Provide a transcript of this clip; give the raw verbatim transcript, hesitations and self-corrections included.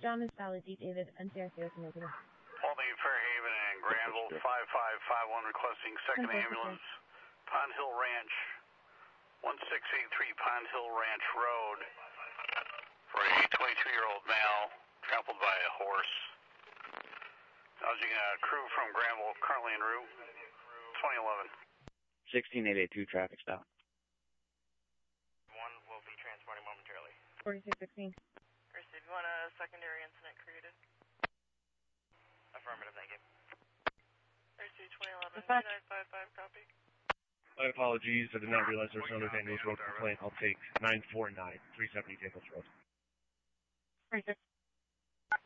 John is Sally D. David, N C R C Ocean Open. Holding Fairhaven and Granville, five five five one requesting second ambulance, Pond Hill Ranch, one six eight three Pond Hill Ranch Road, for a twenty-two-year-old male trampled by a horse. Acknowledging a crew from Granville currently en route, twenty eleven. sixteen eight eight two traffic stop. One will be transporting momentarily. forty-six sixteen. Received. You want a secondary incident created? Affirmative, thank you. Received twenty eleven, two nine five five, copy. My apologies, I did not realize there was another Daniels Road complaint. I'll take nine four nine, three seventy Daniels Road. forty-six.